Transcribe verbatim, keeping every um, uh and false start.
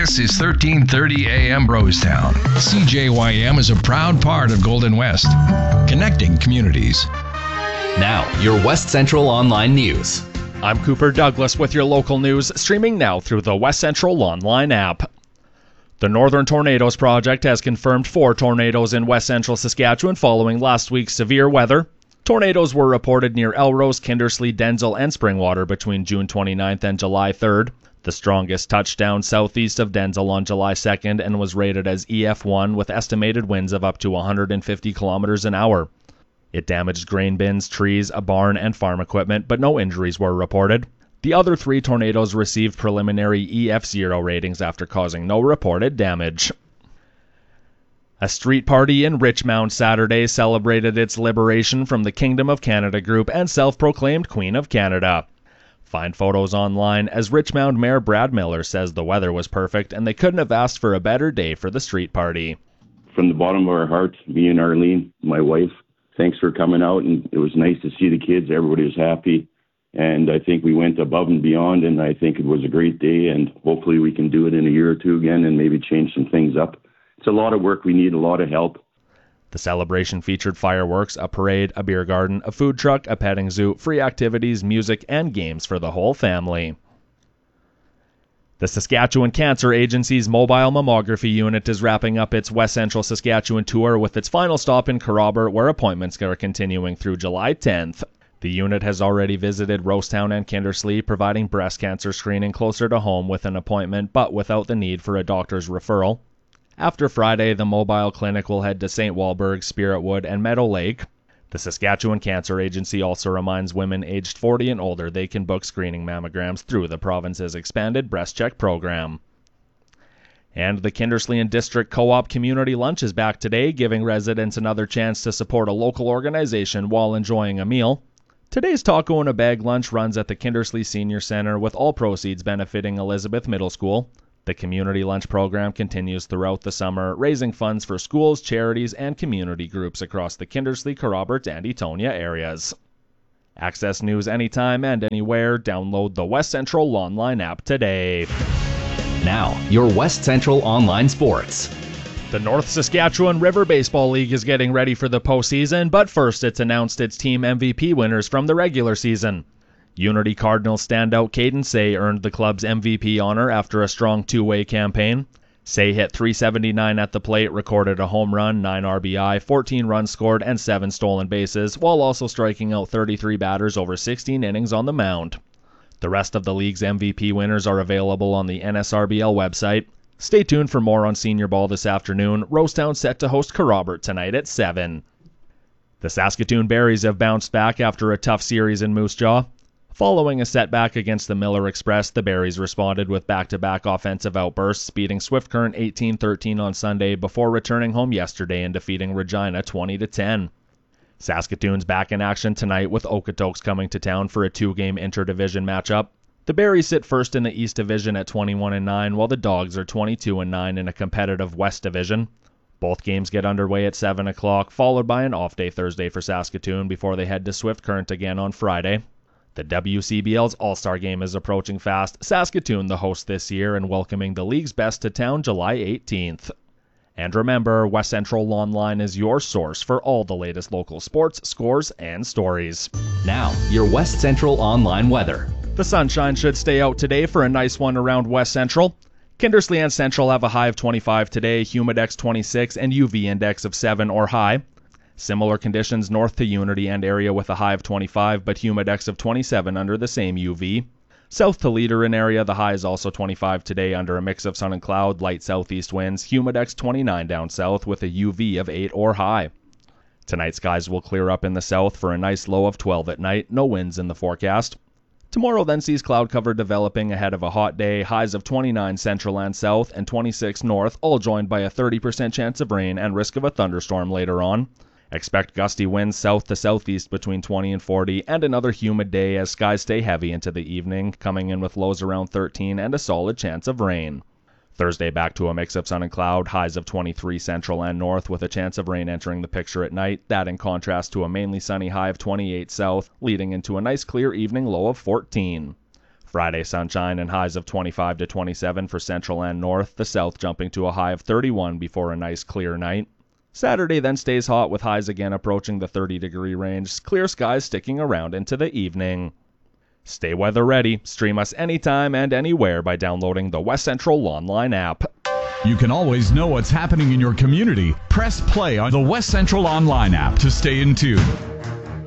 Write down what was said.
This is thirteen thirty A M Brostown. C J Y M is a proud part of Golden West, connecting communities. Now, your West Central Online News. I'm Cooper Douglas with your local news, streaming now through the West Central Online app. The Northern Tornadoes Project has confirmed four tornadoes in West Central Saskatchewan following last week's severe weather. Tornadoes were reported near Elrose, Kindersley, Denzel, and Springwater between June twenty-ninth and July third. The strongest touched down southeast of Denzel on July second and was rated as E F one with estimated winds of up to one hundred fifty kilometers an hour. It damaged grain bins, trees, a barn, and farm equipment, but no injuries were reported. The other three tornadoes received preliminary E F zero ratings after causing no reported damage. A street party in Richmond Saturday celebrated its liberation from the Kingdom of Canada group and self-proclaimed Queen of Canada. Find photos online as Richmond Mayor Brad Miller says the weather was perfect and they couldn't have asked for a better day for the street party. From the bottom of our heart, me and Arlene, my wife, thanks for coming out, and it was nice to see the kids. Everybody was happy, and I think we went above and beyond, and I think it was a great day, and hopefully we can do it in a year or two again and maybe change some things up. It's a lot of work. We need a lot of help. The celebration featured fireworks, a parade, a beer garden, a food truck, a petting zoo, free activities, music, and games for the whole family. The Saskatchewan Cancer Agency's mobile mammography unit is wrapping up its West Central Saskatchewan tour with its final stop in Carrabber, where appointments are continuing through July tenth. The unit has already visited Rosetown and Kindersley, providing breast cancer screening closer to home with an appointment, but without the need for a doctor's referral. After Friday, the mobile clinic will head to Saint Walburg, Spiritwood, and Meadow Lake. The Saskatchewan Cancer Agency also reminds women aged forty and older they can book screening mammograms through the province's expanded breast check program. And the Kindersley and District Co-op Community Lunch is back today, giving residents another chance to support a local organization while enjoying a meal. Today's Taco in a Bag lunch runs at the Kindersley Senior Center, with all proceeds benefiting Elizabeth Middle School. The community lunch program continues throughout the summer, raising funds for schools, charities, and community groups across the Kindersley, Carrobert, and Etonia areas. Access news anytime and anywhere. Download the West Central Online app today. Now, your West Central Online Sports. The North Saskatchewan River Baseball League is getting ready for the postseason, but first it's announced its team M V P winners from the regular season. Unity Cardinals standout Caden Say earned the club's M V P honor after a strong two-way campaign. Say hit three seventy-nine at the plate, recorded a home run, nine R B I, fourteen runs scored, and seven stolen bases, while also striking out thirty-three batters over sixteen innings on the mound. The rest of the league's M V P winners are available on the N S R B L website. Stay tuned for more on Senior Ball this afternoon. Rosetown set to host Carrobert tonight at seven. The Saskatoon Berries have bounced back after a tough series in Moose Jaw. Following a setback against the Miller Express, the Berries responded with back-to-back offensive outbursts, beating Swift Current eighteen thirteen on Sunday before returning home yesterday and defeating Regina twenty to ten. Saskatoon's back in action tonight with Okotoks coming to town for a two-game interdivision matchup. The Berries sit first in the East Division at twenty-one and nine, while the Dogs are twenty-two and nine in a competitive West Division. Both games get underway at seven o'clock, followed by an off-day Thursday for Saskatoon before they head to Swift Current again on Friday. The W C B L's All-Star Game is approaching fast, Saskatoon the host this year and welcoming the league's best to town July eighteenth. And remember, West Central Online is your source for all the latest local sports, scores, and stories. Now, your West Central Online weather. The sunshine should stay out today for a nice one around West Central. Kindersley and Central have a high of twenty-five today, Humidex twenty-six, and U V index of seven or high. Similar conditions north to Unity and area with a high of twenty-five, but Humidex of twenty-seven under the same U V. South to Leader in area, the high is also twenty-five today under a mix of sun and cloud, light southeast winds, Humidex twenty-nine down south with a U V of eight or high. Tonight skies will clear up in the south for a nice low of twelve at night, no winds in the forecast. Tomorrow then sees cloud cover developing ahead of a hot day, highs of twenty-nine central and south and twenty-six north, all joined by a thirty percent chance of rain and risk of a thunderstorm later on. Expect gusty winds south to southeast between twenty and forty, and another humid day as skies stay heavy into the evening, coming in with lows around thirteen and a solid chance of rain. Thursday back to a mix of sun and cloud, highs of twenty-three central and north with a chance of rain entering the picture at night, that in contrast to a mainly sunny high of twenty-eight south, leading into a nice clear evening low of fourteen. Friday sunshine and highs of twenty-five to twenty-seven for central and north, the south jumping to a high of thirty-one before a nice clear night. Saturday then stays hot with highs again approaching the thirty degree range, clear skies sticking around into the evening. Stay weather ready. Stream us anytime and anywhere by downloading the West Central Online app. You can always know what's happening in your community. Press play on the West Central Online app to stay in tune.